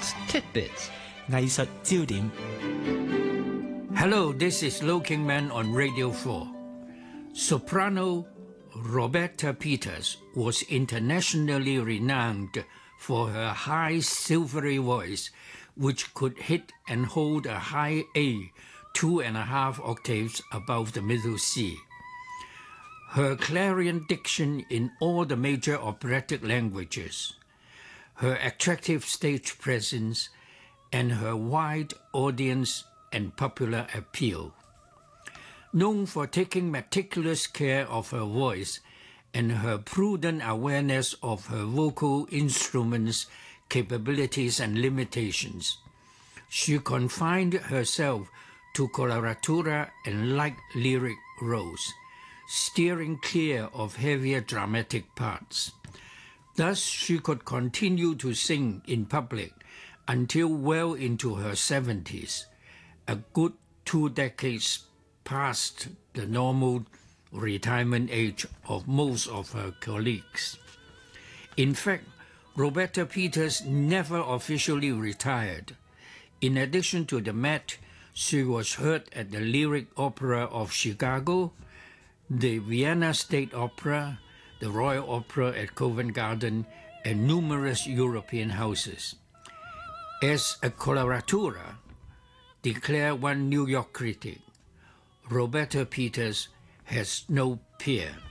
Arts Tidbits 藝術焦點。 Hello, this is Looking Man on Radio 4. Soprano Roberta Peters was internationally renowned for her high silvery voice, which could hit and hold a high A 2.5 octaves above the middle C. Her clarion diction in all the major operatic languages, her attractive stage presence, and her wide audience and popular appeal. Known for taking meticulous care of her voice and her prudent awareness of her vocal instruments' capabilities and limitations, she confined herself to coloratura and light lyric roles, steering clear of heavier dramatic parts. Thus, she could continue to sing in public until well into her 70s, a good 2 decades past the normal retirement age of most of her colleagues. In fact, Roberta Peters never officially retired. In addition to the Met, she was heard at the Lyric Opera of Chicago, the Vienna State Opera, the Royal Opera at Covent Garden, and numerous European houses. As a coloratura, declared one New York critic, Roberta Peters has no peer.